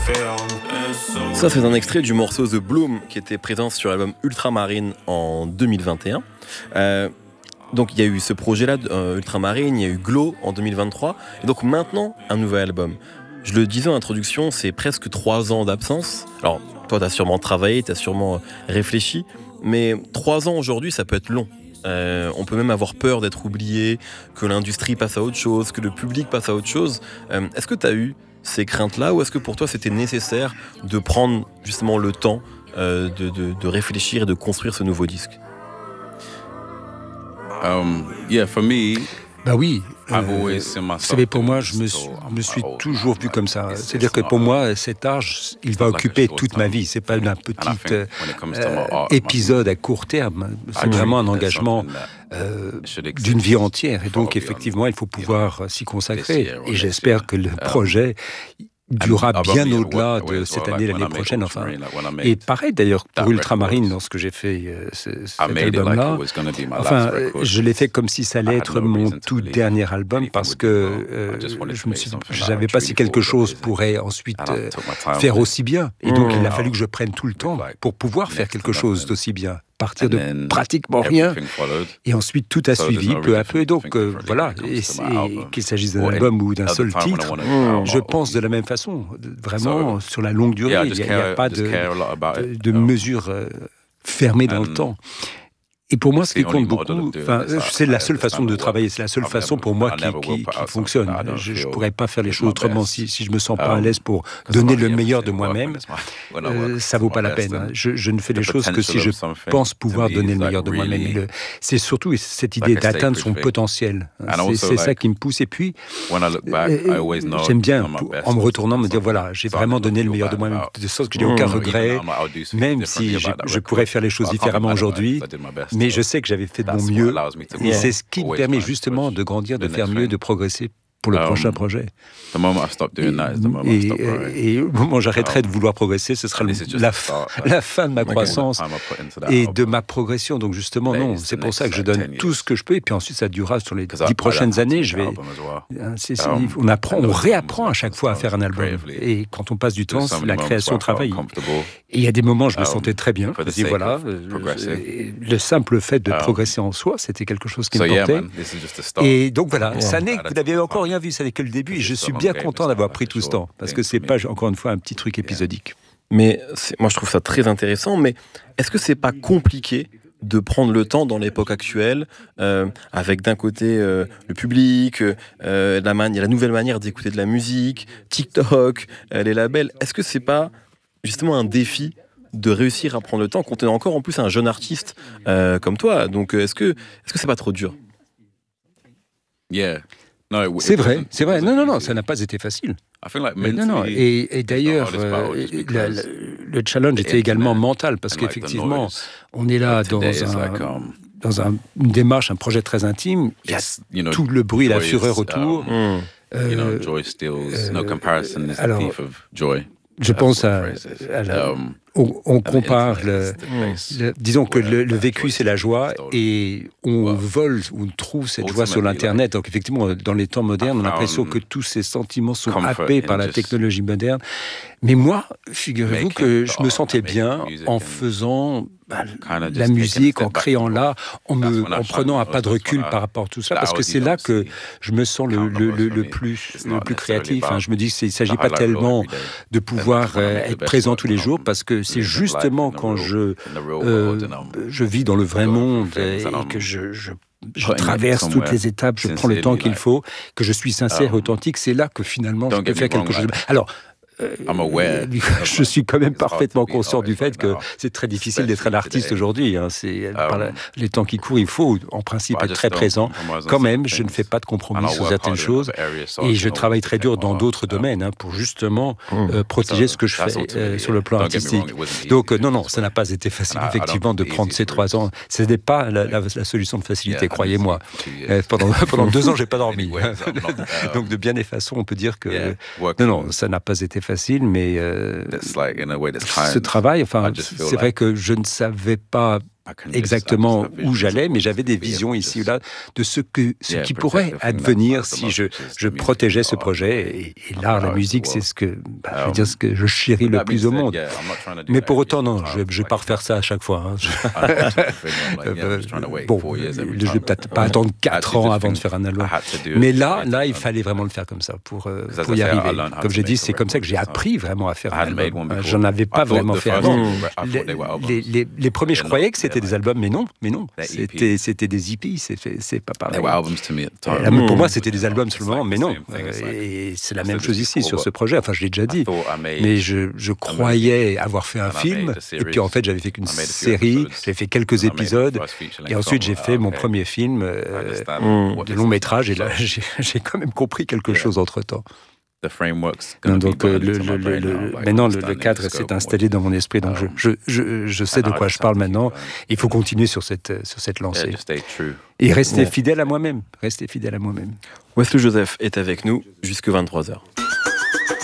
Ça, c'est un extrait du morceau The Bloom qui était présent sur l'album Ultramarine en 2021. Donc il y a eu ce projet-là, Ultramarine, il y a eu Glow en 2023, et donc maintenant un nouvel album. Je le disais en introduction, c'est presque 3 ans d'absence. Alors toi, t'as sûrement travaillé, t'as sûrement réfléchi, mais 3 ans aujourd'hui, ça peut être long. On peut même avoir peur d'être oublié, que l'industrie passe à autre chose, que le public passe à autre chose. Est-ce que t'as eu ces craintes-là, ou est-ce que pour toi c'était nécessaire de prendre justement le temps de réfléchir et de construire ce nouveau disque? For me, Bah oui, vous savez, pour moi, je me suis toujours vu comme ça. C'est-à-dire que pour moi, cet art, il va occuper toute ma vie. C'est pas un petit épisode à court terme. C'est vraiment un engagement d'une vie entière. Et donc, effectivement, il faut pouvoir s'y consacrer. Et j'espère que le projet durera bien au-delà de cette année, l'année prochaine, enfin. Et pareil, d'ailleurs, pour Ultramarine, lorsque j'ai fait cet album-là, enfin, je l'ai fait comme si ça allait être mon tout dernier album, parce que je n'avais pas si quelque chose pourrait ensuite faire aussi bien. Et donc, il a fallu que je prenne tout le temps pour pouvoir faire quelque chose d'aussi bien. Partir de pratiquement rien, et ensuite tout a suivi peu à peu. Et donc voilà, qu'il s'agisse d'un album ou d'un seul titre, je pense de la même façon, vraiment sur la longue durée. Il n'y a pas de mesure fermée dans le temps. Et pour moi, ce qui compte beaucoup, c'est la seule façon de travailler, c'est la seule façon pour moi qui fonctionne. Je ne pourrais pas faire les choses autrement si je me sens pas à l'aise pour donner le meilleur de moi-même. Ça vaut pas la peine. Je ne fais les choses que si je pense pouvoir donner le meilleur de moi-même. C'est surtout cette idée d'atteindre son potentiel. C'est ça qui me pousse. Et puis, j'aime bien, en me retournant, me dire voilà, j'ai vraiment donné le meilleur de moi-même, de sorte que je n'ai aucun regret, même si je pourrais faire les choses différemment aujourd'hui. Mais je sais que j'avais fait de mon mieux, et c'est ce qui me permet justement de grandir, de faire mieux, de progresser pour le prochain projet. Et au moment où j'arrêterai de vouloir progresser, ce sera la fin de ma croissance et de ma progression. Donc justement, non, c'est pour ça que je donne tout ce que je peux, et puis ensuite ça durera sur les 10 prochaines années. On réapprend à chaque fois à faire un album. Et quand on passe du temps, la création travaille. Et il y a des moments où je me sentais très bien. Je dis voilà, le simple fait de progresser en soi, c'était quelque chose qui me portait. Et donc voilà, ça n'est, vous n'avez encore rien vu, ça n'est que le début, et je suis bien content d'avoir pris tout ce temps, parce que c'est pas, encore une fois, un petit truc épisodique. Mais moi je trouve ça très intéressant, mais est-ce que c'est pas compliqué de prendre le temps dans l'époque actuelle, avec d'un côté le public, il y a la nouvelle manière d'écouter de la musique, TikTok, les labels, est-ce que c'est pas justement un défi de réussir à prendre le temps quand on est encore en plus un jeune artiste comme toi? Donc est-ce que c'est pas trop dur? C'est vrai. Non, ça n'a pas été facile. Et d'ailleurs, le challenge était également mental, parce qu'effectivement, on est là dans une démarche, un projet très intime. Il y a tout le bruit, la fureur autour. Je pense on compare disons que le vécu c'est la joie, et on trouve cette joie sur l'internet. Donc effectivement, dans les temps modernes, on a l'impression que tous ces sentiments sont happés par la technologie moderne. Mais moi, figurez-vous que je me sentais bien en faisant la musique, en créant là, en prenant un pas de recul par rapport à tout ça, parce que c'est là que je me sens le plus créatif. Je me dis qu'il ne s'agit pas tellement de pouvoir être présent tous les jours, parce que c'est justement quand je vis dans le vrai monde et que je traverse toutes les étapes, je prends le temps qu'il faut, que je suis sincère et authentique, c'est là que finalement je peux faire quelque chose. Alors, je suis quand même parfaitement conscient du fait que c'est très difficile d'être un artiste aujourd'hui. Par les temps qui courent, il faut en principe être très présent. Quand même, je ne fais pas de compromis sur certaines choses, et je travaille très dur dans d'autres domaines pour justement protéger ce que je fais sur le plan artistique. Donc non, ça n'a pas été facile effectivement de prendre ces 3 ans. Ce n'est pas la solution de facilité, croyez-moi. Pendant 2 ans, j'ai pas dormi. Donc de bien des façons, on peut dire que non, ça n'a pas été facile, mais ce travail, c'est vrai que je ne savais pas exactement où j'allais, mais j'avais des visions ici ou là de ce qui pourrait advenir si je protégeais ce projet. Et l'art, la musique, c'est ce que je chéris le plus au monde. Mais pour autant, non, je ne vais pas refaire ça à chaque fois. Bon, je ne vais peut-être pas attendre 4 ans avant de faire un album. Mais là, il fallait vraiment le faire comme ça pour y arriver. Comme j'ai dit, c'est comme ça que j'ai appris vraiment à faire un album. J'en avais pas vraiment fait avant. Les premiers, je croyais que c'était des albums, mais non. C'était des EP, c'est pas pareil. Pour moi, c'était des albums seulement, mais non. Et c'est la même chose ici, sur ce projet. Enfin, je l'ai déjà dit. Mais je croyais avoir fait un film, et puis en fait, j'avais fait qu'une série, j'avais fait quelques épisodes, et ensuite, j'ai fait mon premier film de long métrage, et là, j'ai quand même compris quelque chose entre-temps. Donc, maintenant, le cadre s'est installé dans mon esprit. Donc, je sais de quoi je parle maintenant. Il faut continuer sur cette lancée. Et rester fidèle à moi-même. Wesley Joseph est avec nous jusqu'à 23h.